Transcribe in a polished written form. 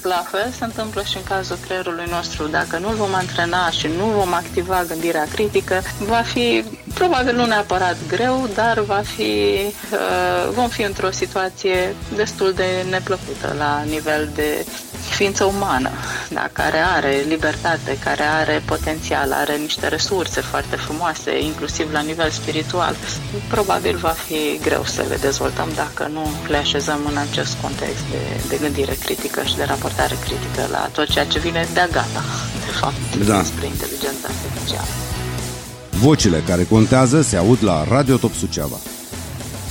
La fel se întâmplă și în cazul creierului nostru. Dacă nu-l vom antrena și nu vom activa gândirea critică, va fi probabil nu neapărat greu, dar vom fi într-o situație destul de neplăcută la nivel de ființă umană, da, care are libertate, care are potențial, are niște resurse foarte frumoase, inclusiv la nivel spiritual. Probabil va fi greu să le dezvoltăm dacă nu le așezăm în acest context de gândire critică și de raportare critică la tot ceea ce vine de-a gata, de fapt, spre inteligența artificială. Vocile care contează se aud la Radio Top Suceava.